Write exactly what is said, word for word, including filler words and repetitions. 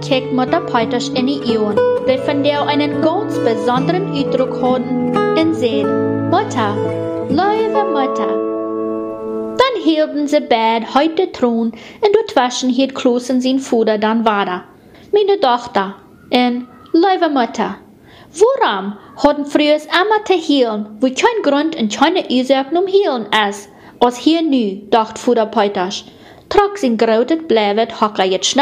kijkt Mutter Peuters in die Augen, die von der einen ganz besonderen Ausdruck haben, und sagt, Mutter, liebe Mutter. Dann hielten sie beide heute Thron, und dort waschen hielt Kloß und sein Vater dann weiter. Meine Tochter, und liebe Mutter, warum hatten früher immer zu healen, wo kein Grund und keine Ursache um healen ist, als hier nu, dacht Vater Peuters. Trotz sein großes Bleiwet hocker jetzt schnell